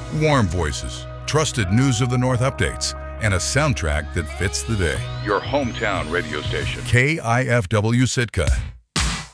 Warm voices, trusted News of the North updates, and a soundtrack that fits the day. Your hometown radio station. KIFW Sitka.